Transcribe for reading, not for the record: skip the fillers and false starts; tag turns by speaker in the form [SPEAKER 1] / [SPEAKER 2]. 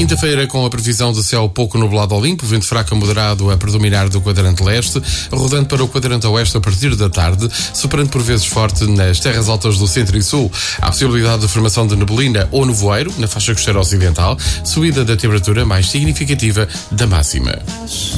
[SPEAKER 1] Quinta-feira, com a previsão de céu pouco nublado ao limpo, vento fraco a moderado a predominar do quadrante leste, rodando para o quadrante oeste a partir da tarde, superando por vezes forte nas terras altas do centro e sul. Há possibilidade de formação de neblina ou nevoeiro na faixa costeira ocidental, subida da temperatura mais significativa da máxima.